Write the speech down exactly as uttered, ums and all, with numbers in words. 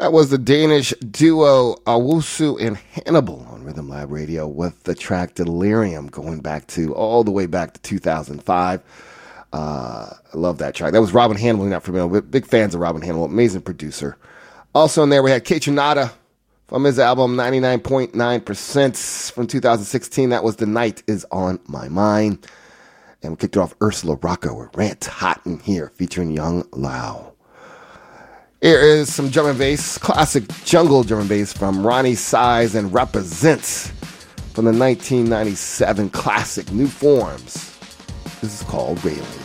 That was the Danish duo Owusu and Hannibal on Rhythm Lab Radio with the track Delirium, going back to all the way back to two thousand five. Uh, I love that track. That was Robin Hannibal. You're not familiar with. Big fans of Robin Hannibal. Amazing producer. Also in there we had Kaytranada from his album ninety-nine point nine percent from two thousand sixteen. That was The Night Is On My Mind. And we kicked it off Ursula Rocco with Rant Hot in Here featuring Young Lao. Here is some drum and bass, classic jungle drum and bass from Ronnie Size and Represents from the nineteen ninety-seven classic New Forms. This is called Railing.